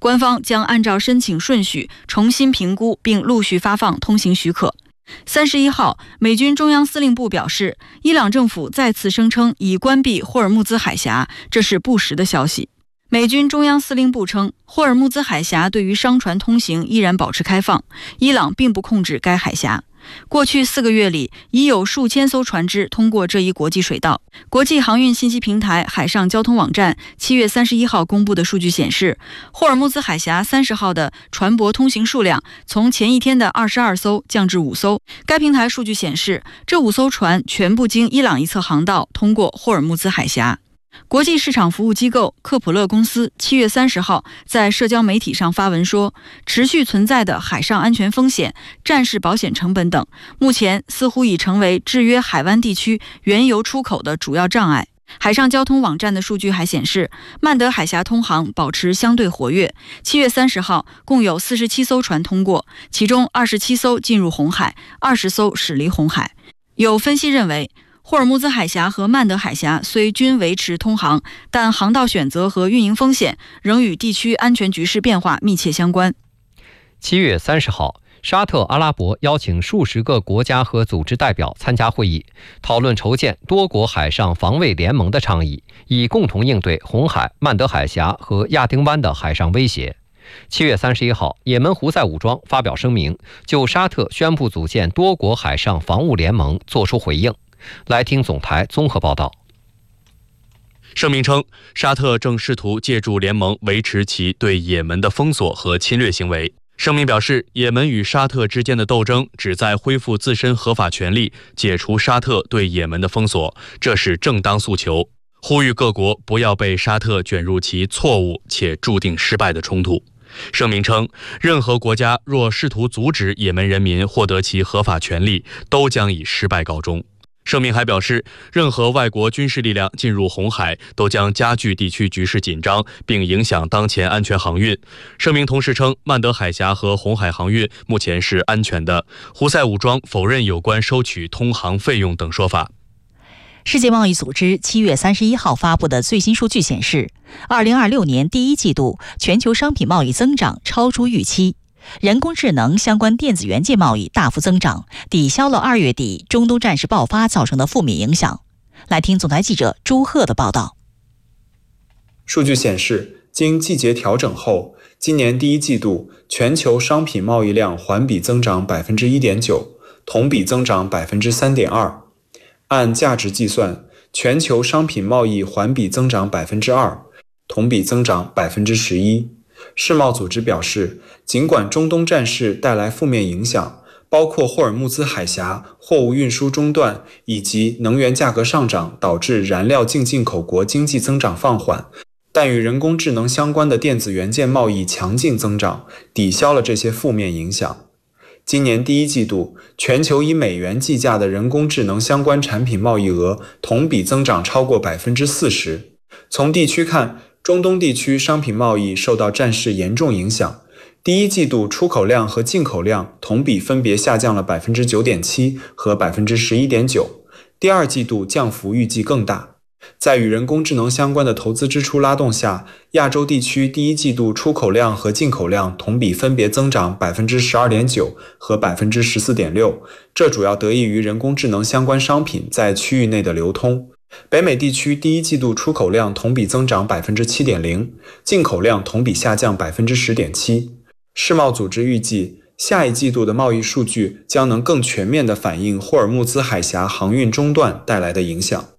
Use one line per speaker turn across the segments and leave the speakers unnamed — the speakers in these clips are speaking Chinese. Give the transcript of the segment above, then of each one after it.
官方将按照申请顺序重新评估并陆续发放通行许可。31号，美军中央司令部表示，伊朗政府再次声称已关闭霍尔木兹海峡，这是不实的消息。美军中央司令部称，霍尔木兹海峡对于商船通行依然保持开放，伊朗并不控制该海峡。过去4个月里，已有数千艘船只通过这一国际水道。国际航运信息平台海上交通网站7月31号公布的数据显示，霍尔木兹海峡30号的船舶通行数量从前一天的22艘降至5艘。该平台数据显示，这5艘船全部经伊朗一侧航道通过霍尔木兹海峡。国际市场服务机构科普勒公司7月30号在社交媒体上发文说，持续存在的海上安全风险、战事保险成本等，目前似乎已成为制约海湾地区原油出口的主要障碍。海上交通网站的数据还显示，曼德海峡通航保持相对活跃。7月30号，共有47艘船通过，其中27艘进入红海，20艘驶离红海。有分析认为，霍尔木兹海峡和曼德海峡虽均维持通航，但航道选择和运营风险仍与地区安全局势变化密切相关。
7月30号，沙特阿拉伯邀请数十个国家和组织代表参加会议，讨论筹建多国海上防卫联盟的倡议，以共同应对红海、曼德海峡和亚丁湾的海上威胁。7月31号，也门胡塞武装发表声明，就沙特宣布组建多国海上防务联盟作出回应。来听总台综合报道。
声明称，沙特正试图借助联盟维持其对也门的封锁和侵略行为。声明表示，也门与沙特之间的斗争旨在恢复自身合法权利，解除沙特对也门的封锁，这是正当诉求，呼吁各国不要被沙特卷入其错误且注定失败的冲突。声明称，任何国家若试图阻止也门人民获得其合法权利，都将以失败告终。声明还表示，任何外国军事力量进入红海都将加剧地区局势紧张，并影响当前安全航运。声明同时称，曼德海峡和红海航运目前是安全的。胡塞武装否认有关收取通航费用等说法。
世界贸易组织7月31号发布的最新数据显示，2026年第一季度全球商品贸易增长超出预期。人工智能相关电子元件贸易大幅增长，抵消了2月底中东战事爆发造成的负面影响。来听总台记者朱鹤的报道。
数据显示，经季节调整后，今年第一季度全球商品贸易量环比增长 1.9%， 同比增长 3.2%。按价值计算，全球商品贸易环比增长 2%， 同比增长 11%。世贸组织表示，尽管中东战事带来负面影响，包括霍尔木兹海峡货物运输中断以及能源价格上涨导致燃料净进口国经济增长放缓，但与人工智能相关的电子元件贸易强劲增长，抵消了这些负面影响。今年第一季度，全球以美元计价的人工智能相关产品贸易额同比增长超过 40%。 从地区看，中东地区商品贸易受到战事严重影响，第一季度出口量和进口量同比分别下降了 9.7% 和 11.9%， 第二季度降幅预计更大。在与人工智能相关的投资支出拉动下，亚洲地区第一季度出口量和进口量同比分别增长 12.9% 和 14.6%， 这主要得益于人工智能相关商品在区域内的流通。北美地区第一季度出口量同比增长 7.0%， 进口量同比下降 10.7%。 世贸组织预计，下一季度的贸易数据将能更全面地反映霍尔木兹海峡航运中断带来的影响。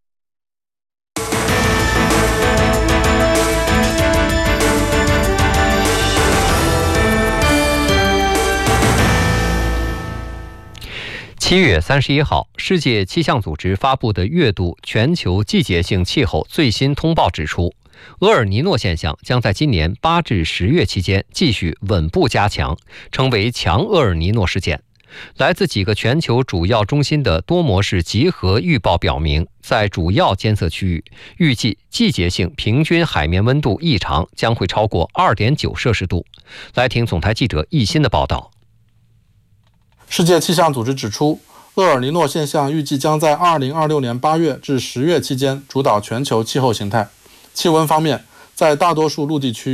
7月31号，世界气象组织发布的月度全球季节性气候最新通报指出，厄尔尼诺现象将在今年8至10月期间继续稳步加强，成为强厄尔尼诺事件。来自几个全球主要中心的多模式集合预报表明，在主要监测区域，预计季节性平均海面温度异常将会超过 2.9 摄氏度。来听总台记者易鑫的报道。
世界气象组织指出，厄尔尼诺现象预计将在2026年8月至10月期间主导全球气候形态。气温方面，在大多数陆地区域，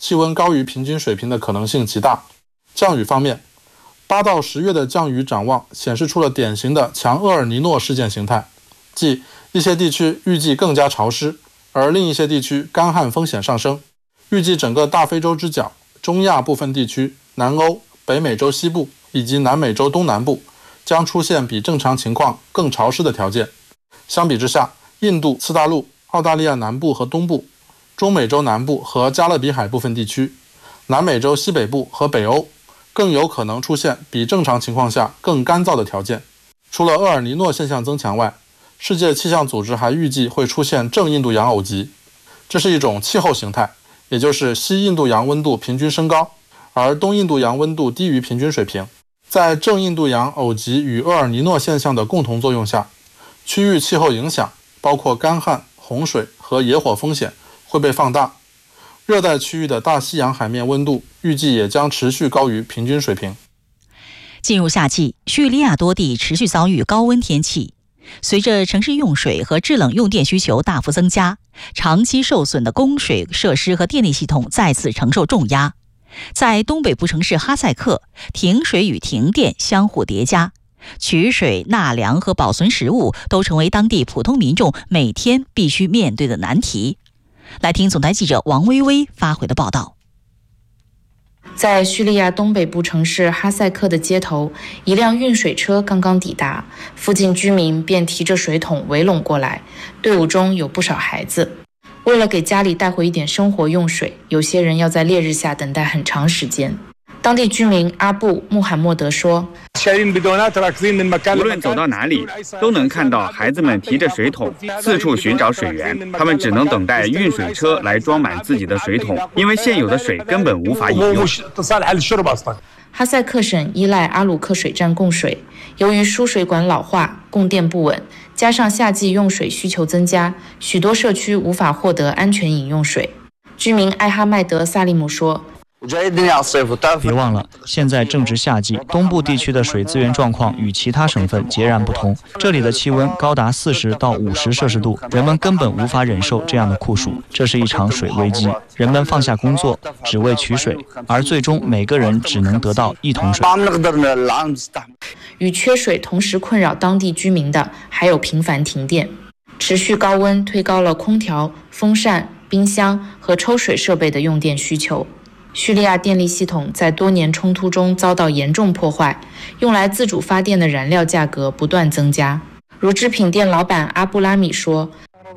气温高于平均水平的可能性极大。降雨方面，8到10月的降雨展望显示出了典型的强厄尔尼诺事件形态，即一些地区预计更加潮湿，而另一些地区干旱风险上升。预计整个大非洲之角、中亚部分地区、南欧、北美洲西部以及南美洲东南部将出现比正常情况更潮湿的条件。相比之下，印度次大陆、澳大利亚南部和东部、中美洲南部和加勒比海部分地区、南美洲西北部和北欧更有可能出现比正常情况下更干燥的条件。除了厄尔尼诺现象增强外，世界气象组织还预计会出现正印度洋偶极，这是一种气候形态，也就是西印度洋温度平均升高，而东印度洋温度低于平均水平。在正印度洋偶极与厄尔尼诺现象的共同作用下，区域气候影响包括干旱、洪水和野火风险会被放大。热带区域的大西洋海面温度预计也将持续高于平均水平。
进入夏季，叙利亚多地持续遭遇高温天气。随着城市用水和制冷用电需求大幅增加，长期受损的供水设施和电力系统再次承受重压。在东北部城市哈塞克，停水与停电相互叠加，取水、纳凉和保存食物都成为当地普通民众每天必须面对的难题。来听总台记者王薇薇发回的报道。
在叙利亚东北部城市哈塞克的街头，一辆运水车刚刚抵达，附近居民便提着水桶围拢过来，队伍中有不少孩子。为了给家里带回一点生活用水，有些人要在烈日下等待很长时间。当地居民阿布·穆罕默德说，
无论走到哪里，都能看到孩子们提着水桶四处寻找水源，他们只能等待运水车来装满自己的水桶，因为现有的水根本无法饮用。
哈塞克省依赖阿鲁克水站供水，由于输水管老化、供电不稳，加上夏季用水需求增加，许多社区无法获得安全饮用水。居民艾哈迈德·萨利姆说，
别忘了，现在正值夏季，东部地区的水资源状况与其他省份截然不同。这里的气温高达40到50摄氏度，人们根本无法忍受这样的酷暑。这是一场水危机，人们放下工作，只为取水，而最终每个人只能得到1桶水。
与缺水同时困扰当地居民的还有频繁停电。持续高温推高了空调、风扇、冰箱和抽水设备的用电需求。叙利亚电力系统在多年冲突中遭到严重破坏，用来自主发电的燃料价格不断增加。乳制品店老板阿布拉米说，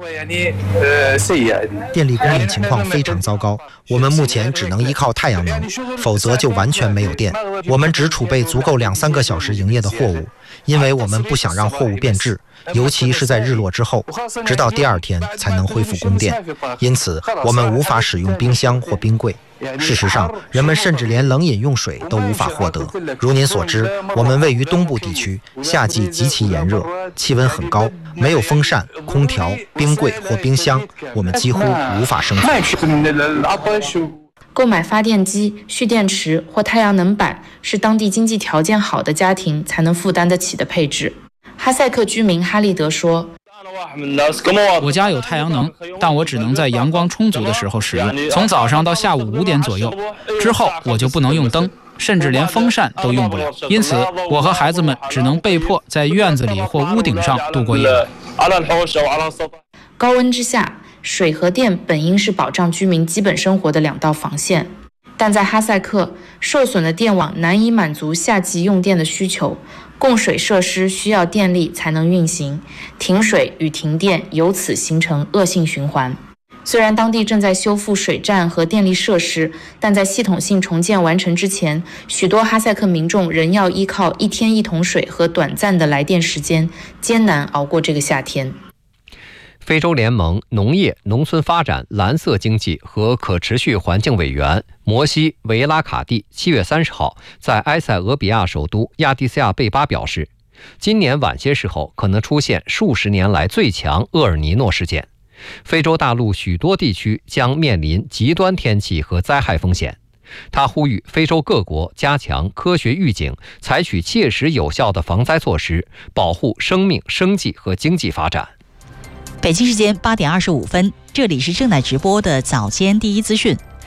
电力供应情况非常糟糕，我们目前只能依靠太阳能，否则就完全没有电。我们只储备足够2-3个小时营业的货物，因为我们不想让货物变质，尤其是在日落之后，直到第2天才能恢复供电。因此，我们无法使用冰箱或冰柜。事实上，人们甚至连冷饮用水都无法获得。如您所知，我们位于东部地区，夏季极其炎热，气温很高，没有风扇、空调、冰柜或冰箱，我们几乎无法生存。
购买发电机、蓄电池或太阳能板是当地经济条件好的家庭才能负担得起的配置。哈塞克居民哈利德说，
我家有太阳能，但我只能在阳光充足的时候使用，从早上到下午5点左右，之后我就不能用灯，甚至连风扇都用不了。因此，我和孩子们只能被迫在院子里或屋顶上度过夜晚。
高温之下，水和电本应是保障居民基本生活的2道防线，但在哈塞克，受损的电网难以满足夏季用电的需求，供水设施需要电力才能运行，停水与停电由此形成恶性循环。虽然当地正在修复水站和电力设施，但在系统性重建完成之前，许多哈塞克民众仍要依靠1天1桶水和短暂的来电时间，艰难熬过这个夏天。
非洲联盟农业、农村发展、蓝色经济和可持续环境委员摩西·维拉卡蒂7月30号在埃塞俄比亚首都亚的斯亚贝巴表示，今年晚些时候可能出现数十年来最强厄尔尼诺事件，非洲大陆许多地区将面临极端天气和灾害风险。他呼吁非洲各国加强科学预警，采取切实有效的防灾措施，保护生命、生计和经济发展。
北京时间8点25分，这里是正在直播的早间第一资讯。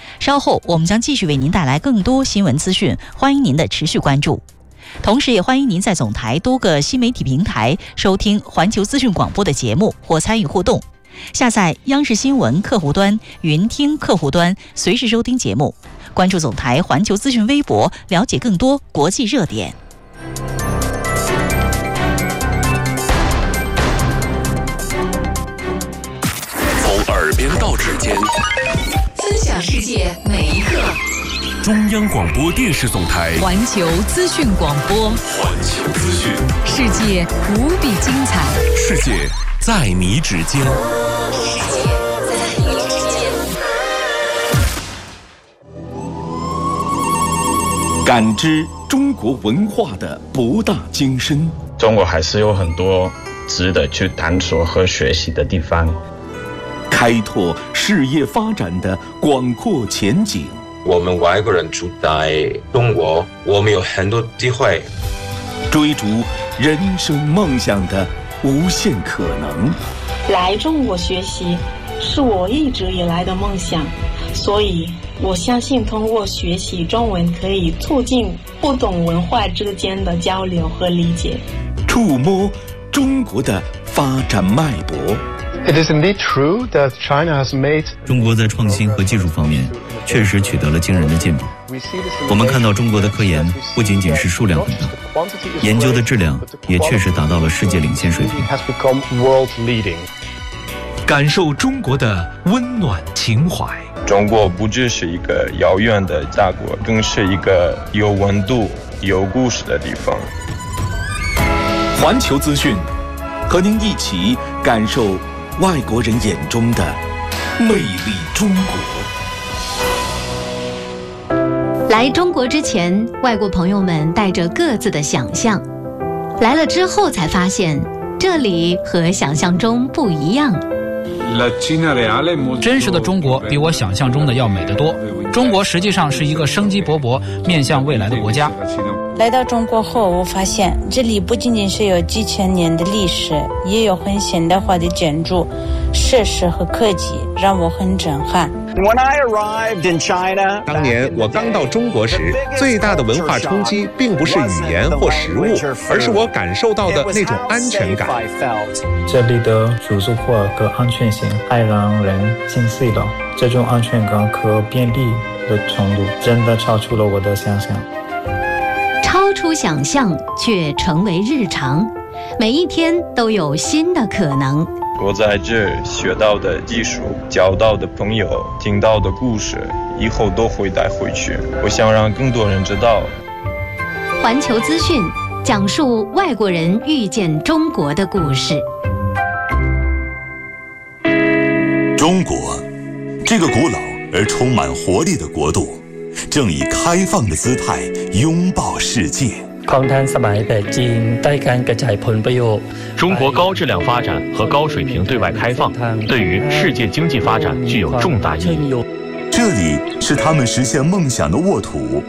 稍后我们将继续为您带来更多新闻资讯，欢迎您的持续关注。同时也欢迎您在总台多个新媒体平台收听环球资讯广播的节目或参与互动。下载央视新闻客户端、云听客户端，随时收听节目。关注总台环球资讯微博，了解更多国际热点。
从耳边到指尖，
分享世界每一刻。
中央广播电视总台
环球资讯广播，
环球资讯，
世界无比精彩，
世界在你指尖，
世界在你指尖。
感知中国文化的博大精深。
中国还是有很多值得去探索和学习的地方，
开拓事业发展的广阔前景。
我们外国人住在中国，我们有很多机会
追逐人生梦想的无限可能。
来中国学习是我一直以来的梦想，所以我相信通过学习中文可以促进不同文化之间的交流和理解，
触摸中国的发展脉搏。
It is indeed true that China has made
中国在创新和技术方面确实取得了惊人的进步。我们看到中国的科研不仅仅是数量很大，研究的质量也确实达到了世界领先水平。
感受中国的温暖情怀。
中国不只是一个遥远的大国，更是一个有温度、有故事的地方。
环球资讯，和您一起感受外国人眼中的魅力中国。
来中国之前，外国朋友们带着各自的想象，来了之后才发现，这里和想象中不一样。
真实的中国比我想象中的要美得多。中国实际上是一个生机勃勃、面向未来的国家。
来到中国后，我发现这里不仅仅是有几千年的历史，也有很现代化的建筑、设施和科技，让我很震撼。
当年我刚到中国时，最大的文化冲击并不是语言或食物，而是我感受到的那种安全感。
这里的住宿或个安全性还让人心碎了，这种安全感和便利的程度真的超出了我的想象。
超出想象却成为日常，每一天都有新的可能。
我在这学到的技术、交到的朋友、听到的故事，以后都会带回去。我想让更多人知道。
环球资讯讲述外国人遇见中国的故事。
中国，这个古老而充满活力的国度，正以开放的姿态拥抱世界。
中国高质量发展和高水平对外开放，对于世界经济发展具有重大意义。
这里是他们实现梦想的沃土。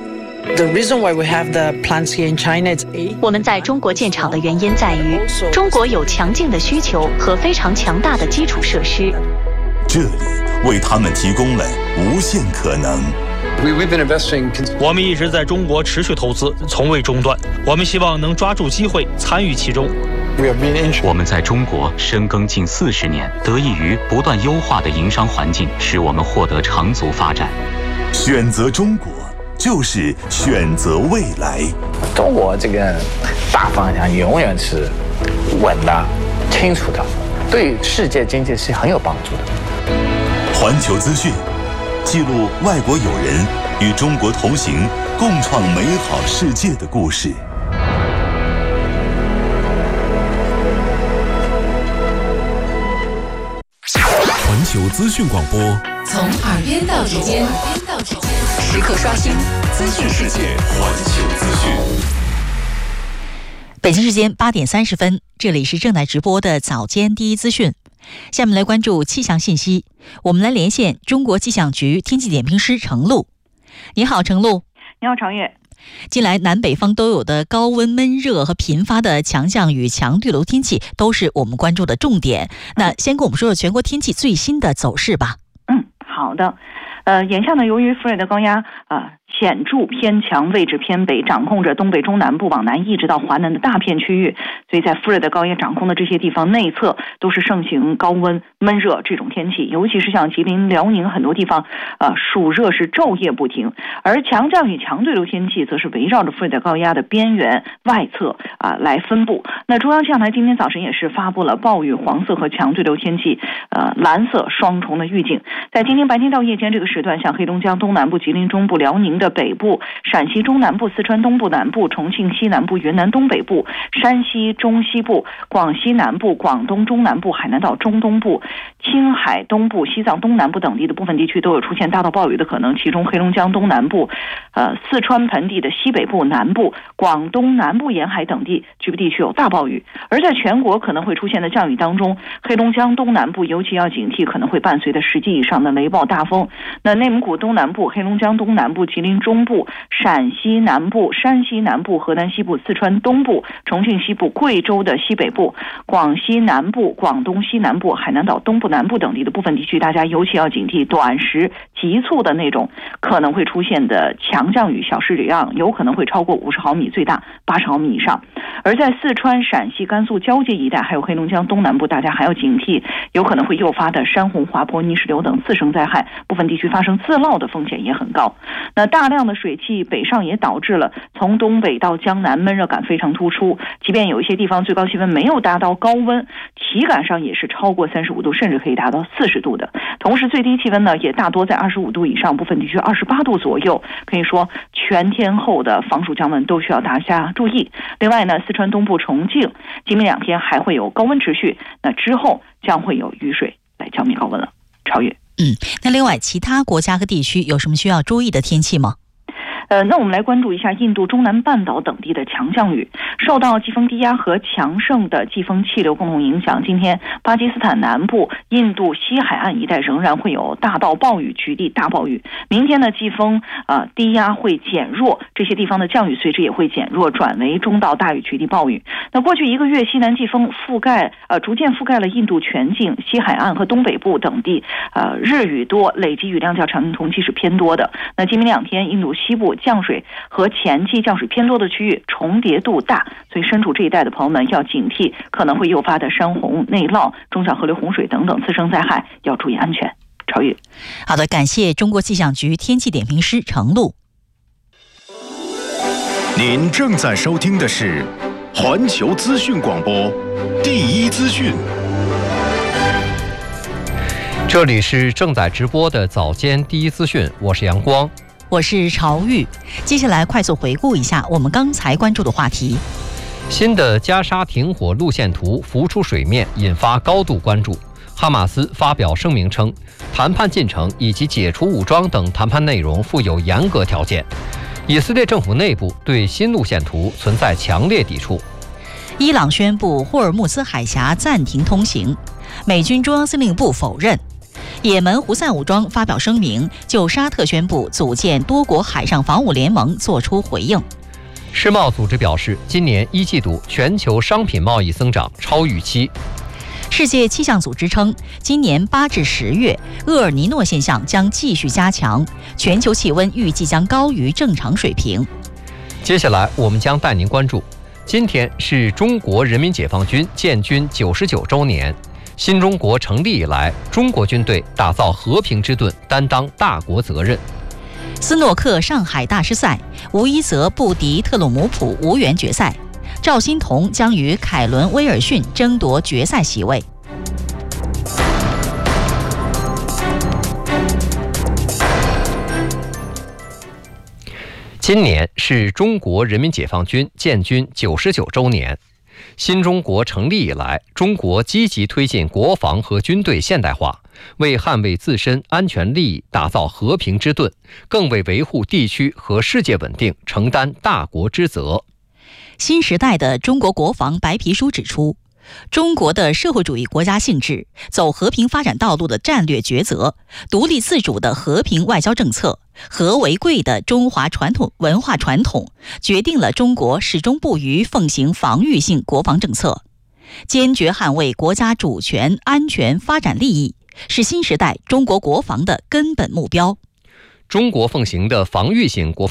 我们在中国建厂的原因在于，中国有强劲的需求和非常强大的基础设施。
这里为他们提供了无限可能。
我们一直在中国持续投资，从未中断。我们希望能抓住机会，参与其中。
我们在中国深耕近40年，得益于不断优化的营商环境，使我们获得长足发展。
选择中国，就是选择未来。
中国这个大方向永远是稳的、清楚的，对世界经济是很有帮助的。
环球资讯记录外国友人与中国同行，共创美好世界的故事。
环球资讯广播，
从耳边到指尖，时刻刷新资讯世界。
环球资讯。
北京时间8点30分，这里是正在直播的早间第一资讯。下面来关注气象信息，我们来连线中国气象局天气点评师程璐。你好，程璐。
你好，常月。
近来南北方都有的高温闷热和频发的强降雨、强对流天气都是我们关注的重点。那先跟我们说说全国天气最新的走势吧。
好的。
眼下呢，由于副热带高压显著偏强，位置偏北，掌控着东北中南部往南一直到华南的大片区域，所以在副热带高压掌控的这些地方内侧都是盛行高温闷热这种天气，尤其是像吉林、辽宁很多地方暑热是昼夜不停，而强降雨强对流天气则是围绕着副热带高压的边缘外侧来分布。那中央气象台今天早晨也是发布了暴雨黄色和强对流天气蓝色双重的预警，在今天白天到夜间这个时段，像黑龙江东南部、吉林中部、辽宁的北部、陕西中南部、四川东部南部、重庆西南部、云南东北部、山西中西部、广西南部、广东中南部、海南岛中东部、青海东部、西藏东南部等地的部分地区都有出现大到暴雨的可能，其中黑龙江东南部、四川盆地的西北部、南部、广东南部沿海等地局部地区有大暴雨。而在全国可能会出现的降雨当中，黑龙江东南部尤其要警惕可能会伴随的10级以上的雷暴大风。那内蒙古东南部、黑龙江东南部、吉林中部、陕西南部、山西南部、河南西部、四川东部、重庆西部、贵州的西北部、广西南部、广东西南部、海南岛东部南部等地的部分地区，大家尤其要警惕短时急促的那种可能会出现的强降雨，小时量有可能会超过50毫米，最大80毫米以上。而在四川、陕西、甘肃交界一带，还有黑龙江东南部，大家还要警惕有可能会诱发的山洪、滑坡、泥石流等次生灾害，部分地区发生自涝的风险也很高。那大量的水汽北上也导致了从东北到江南闷热感非常突出，即便有一些地方最高气温没有达到高温，体感上也是超过35度，甚至可以达到40度的。同时最低气温呢也大多在25度以上，部分地区28度左右，可以说全天候的防暑降温都需要大家注意。另外呢，四川东部、重庆今明2天还会有高温持续，那之后将会有雨水来浇灭高温了。超越。
那另外其他国家和地区有什么需要注意的天气吗？
那我们来关注一下印度中南半岛等地的强降雨。受到季风低压和强盛的季风气流共同影响，今天巴基斯坦南部、印度西海岸一带仍然会有大到暴雨、局地大暴雨。明天呢，季风低压会减弱，这些地方的降雨随之也会减弱，转为中到大雨、局地暴雨。那过去1个月，西南季风逐渐覆盖了印度全境、西海岸和东北部等地，日雨多，累计雨量较常年同期是偏多的。那今明2天，印度西部降水和前期降水偏多的区域重叠度大，所以身处这一带的朋友们要警惕可能会诱发的山洪、内涝、中小河流洪水等等次生灾害，要注意安全。超越。
好的，感谢中国气象局天气点评师程璐。
您正在收听的是环球资讯广播第一资讯。
这里是正在直播的早间第一资讯，我是阳光，
我是朝玉。接下来快速回顾一下我们刚才关注的话题。
新的加沙停火路线图浮出水面，引发高度关注。哈马斯发表声明称，谈判进程以及解除武装等谈判内容附有严格条件。以色列政府内部对新路线图存在强烈抵触。
伊朗宣布霍尔木兹海峡暂停通行，美军中央司令部否认。也门胡塞武装发表声明，就沙特宣布组建多国海上防务联盟作出回应。
世贸组织表示，今年1季度全球商品贸易增长超预期。
世界气象组织称，今年8至10月，厄尔尼诺现象将继续加强，全球气温预计将高于正常水平。
接下来，我们将带您关注，今天是中国人民解放军建军99周年。新中国成立以来，中国军队打造和平之盾，担当大国责任。
斯诺克上海大师赛，吴一泽不敌特鲁姆普无缘决赛，赵欣彤将与凯伦威尔逊争夺决赛席位。
今年是中国人民解放军建军99周年。新中国成立以来，中国积极推进国防和军队现代化，为捍卫自身安全利益打造和平之盾，更为维护地区和世界稳定承担大国之责。
新时代的中国国防白皮书指出，中国的社会主义国家性质、走和平发展道路的战略抉择、独立自主的和平外交政策、和为贵的中华文化传统，决定了中国始终不渝奉行防御性国防政策，坚决捍卫国家主权、安全、发展利益，是新时代中国国防的根本目标。
中国奉行的防御性国防